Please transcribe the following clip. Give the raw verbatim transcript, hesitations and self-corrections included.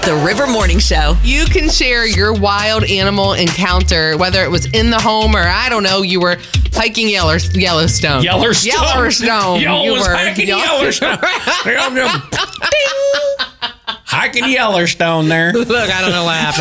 The River Morning Show. You can share your wild animal encounter, whether it was in the home or, I don't know, you were hiking Yeller- Yellowstone. Yellowstone. Yellowstone. Yo, you was were hiking Yell- Yellowstone. Hiking Yellowstone there. Look, I don't know what happened.